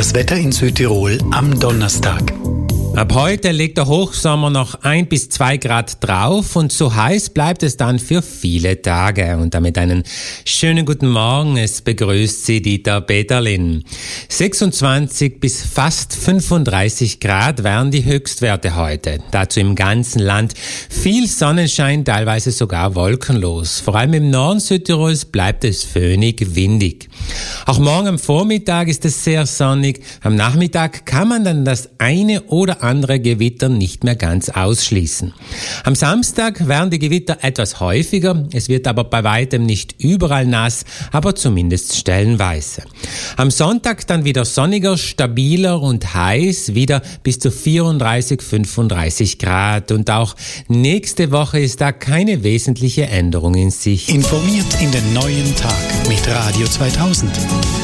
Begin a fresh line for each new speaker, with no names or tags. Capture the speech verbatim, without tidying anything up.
Das Wetter in Südtirol am Donnerstag.
Ab heute legt der Hochsommer noch ein bis zwei Grad drauf und so heiß bleibt es dann für viele Tage. Und damit einen schönen guten Morgen. Es begrüßt Sie Dieter Peterlin. sechsundzwanzig bis fast fünfunddreißig Grad wären die Höchstwerte heute. Dazu im ganzen Land viel Sonnenschein, teilweise sogar wolkenlos. Vor allem im Norden Südtirols bleibt es föhnig, windig. Auch morgen am Vormittag ist es sehr sonnig. Am Nachmittag kann man dann das eine oder andere Gewitter nicht mehr ganz ausschließen. Am Samstag werden die Gewitter etwas häufiger, es wird aber bei weitem nicht überall nass, aber zumindest stellenweise. Am Sonntag dann wieder sonniger, stabiler und heiß, wieder bis zu vierunddreißig, fünfunddreißig Grad und auch nächste Woche ist da keine wesentliche Änderung in Sicht.
Informiert in den neuen Tag mit Radio zweitausend.